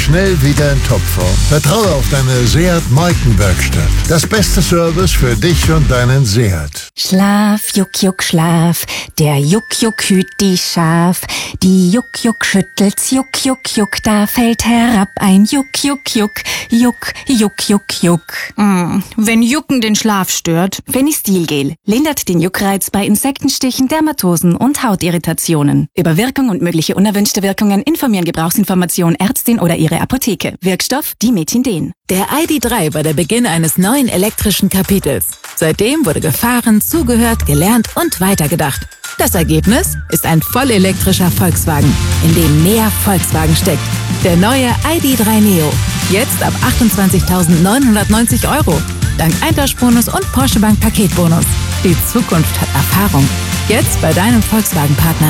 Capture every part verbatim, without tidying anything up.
schnell wieder in Topform. Vertraue auf deine Seat Markenwerkstatt. Das beste Service für dich und deinen Seat. Schlaf, Juck, Juck, Schlaf. Der Juck, Juck hüt die Schaf. Die Juck, Juck schüttelt's, Juck, Juck, Juck. Da fällt herab ein Juck, Juck, Juck. Juck, Juck, Juck, Juck. Mm, wenn Jucken den Schlaf stört. Fenistilgel lindert den Juckreiz bei Insektenstichen, Dermatosen und Hautirritationen. Über Wirkung und mögliche unerwünschte Wirkungen informieren Gebrauchsinformation Ärztin oder ihre Apotheke. Wirkstoff Dimethinden. Der I D drei war der Beginn eines neuen elektrischen Kapitels. Seitdem wurde gefahren, zugehört, gelernt und weitergedacht. Das Ergebnis ist ein vollelektrischer Volkswagen, in dem mehr Volkswagen steckt. Der neue I D drei Neo. Jetzt ab achtundzwanzigtausendneunhundertneunzig Euro. Dank Eintauschbonus und Porsche Bank Paketbonus. Die Zukunft hat Erfahrung. Jetzt bei deinem Volkswagen-Partner.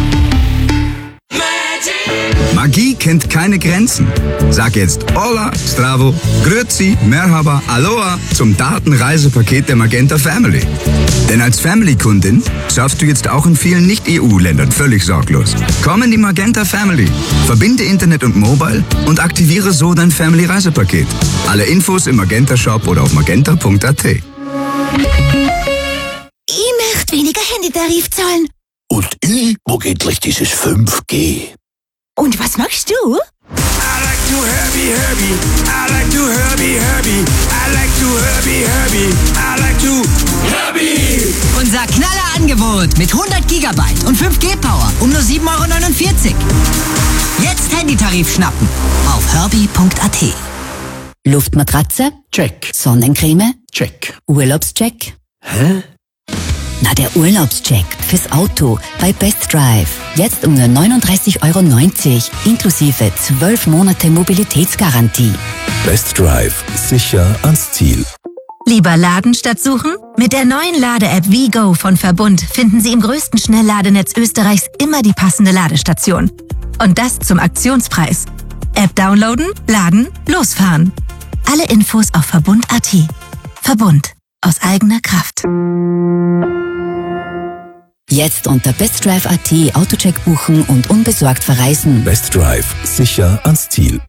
Magie kennt keine Grenzen. Sag jetzt Hola, Stravo, Grüezi, Merhaba, Aloha zum Datenreisepaket der Magenta Family. Denn als Family-Kundin surfst du jetzt auch in vielen Nicht-E U-Ländern völlig sorglos. Komm in die Magenta Family. Verbinde Internet und Mobile und aktiviere so dein Family-Reisepaket. Alle Infos im Magenta-Shop oder auf magenta punkt a t. Ich möchte weniger Handytarif zahlen. Und ich mag endlich dieses fünf G. Und was machst du? I like to Herbie, Herbie. I like to Herbie, Herbie. I like to Herbie, Herbie. I like to Herbie. Unser Knallerangebot mit hundert Gigabyte und fünf G Power um nur sieben Euro neunundvierzig. Jetzt Handytarif schnappen auf herbie punkt a t. Luftmatratze? Check. Sonnencreme? Check. Urlaubscheck? Hä? Na, der Urlaubscheck fürs Auto bei Best Drive. Jetzt um nur neununddreißig Euro neunzig, inklusive zwölf Monate Mobilitätsgarantie. Best Drive. Sicher ans Ziel. Lieber laden statt suchen? Mit der neuen Lade-App WeGo von Verbund finden Sie im größten Schnellladenetz Österreichs immer die passende Ladestation. Und das zum Aktionspreis. App downloaden, laden, losfahren. Alle Infos auf verbund punkt a t. Verbund. Aus eigener Kraft. Jetzt unter bestdrive punkt a t Autocheck buchen und unbesorgt verreisen. Best Drive. Sicher ans Ziel.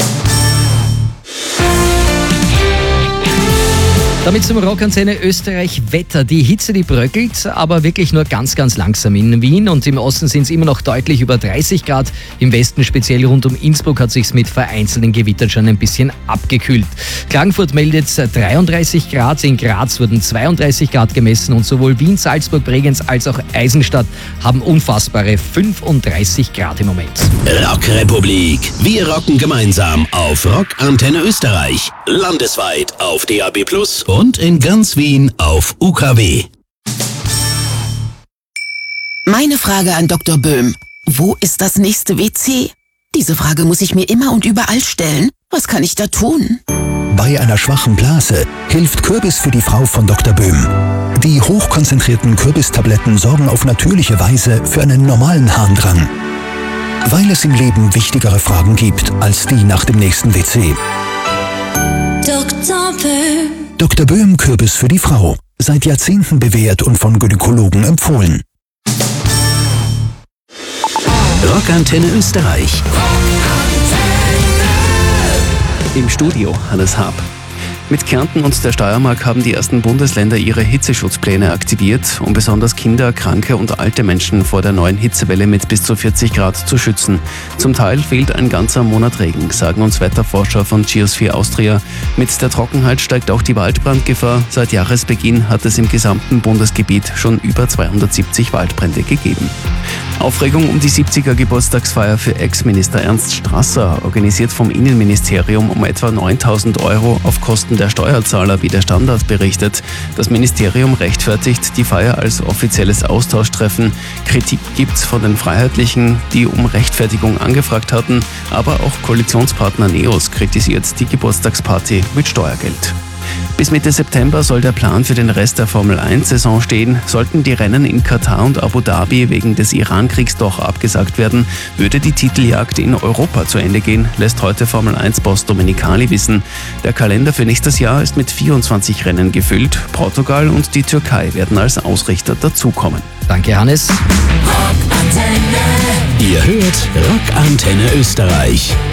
Damit zum Rockantenne Österreich Wetter. Die Hitze, die bröckelt, aber wirklich nur ganz, ganz langsam. In Wien und im Osten sind es immer noch deutlich über dreißig Grad. Im Westen, speziell rund um Innsbruck, hat sich's mit vereinzelten Gewittern schon ein bisschen abgekühlt. Klagenfurt meldet dreiunddreißig Grad, in Graz wurden zweiunddreißig Grad gemessen und sowohl Wien, Salzburg, Bregenz als auch Eisenstadt haben unfassbare fünfunddreißig Grad im Moment. Rockrepublik. Wir rocken gemeinsam auf Rockantenne Österreich. Landesweit auf D A B plus und in ganz Wien auf U K W. Meine Frage an Doktor Böhm. Wo ist das nächste W C? Diese Frage muss ich mir immer und überall stellen. Was kann ich da tun? Bei einer schwachen Blase hilft Kürbis für die Frau von Doktor Böhm. Die hochkonzentrierten Kürbistabletten sorgen auf natürliche Weise für einen normalen Harndrang. Weil es im Leben wichtigere Fragen gibt als die nach dem nächsten W C. Doktor Böhm. Doktor Böhm Kürbis für die Frau. Seit Jahrzehnten bewährt und von Gynäkologen empfohlen. Rockantenne Österreich. Im Studio Hannes Haab. Mit Kärnten und der Steiermark haben die ersten Bundesländer ihre Hitzeschutzpläne aktiviert, um besonders Kinder, Kranke und alte Menschen vor der neuen Hitzewelle mit bis zu vierzig Grad zu schützen. Zum Teil fehlt ein ganzer Monat Regen, sagen uns Wetterforscher von Geosphere Austria. Mit der Trockenheit steigt auch die Waldbrandgefahr. Seit Jahresbeginn hat es im gesamten Bundesgebiet schon über zweihundertsiebzig Waldbrände gegeben. Aufregung um die siebziger Geburtstagsfeier für Ex-Minister Ernst Strasser, organisiert vom Innenministerium um etwa neuntausend Euro auf Kosten der Steuerzahler, wie der Standard berichtet. Das Ministerium rechtfertigt die Feier als offizielles Austauschtreffen. Kritik gibt's von den Freiheitlichen, die um Rechtfertigung angefragt hatten, aber auch Koalitionspartner NEOS kritisiert die Geburtstagsparty mit Steuergeld. Bis Mitte September soll der Plan für den Rest der Formel eins Saison stehen. Sollten die Rennen in Katar und Abu Dhabi wegen des Iran-Kriegs doch abgesagt werden, würde die Titeljagd in Europa zu Ende gehen, lässt heute Formel eins Boss Domenicali wissen. Der Kalender für nächstes Jahr ist mit vierundzwanzig Rennen gefüllt. Portugal und die Türkei werden als Ausrichter dazukommen. Danke, Hannes. Ihr hört Rockantenne Österreich.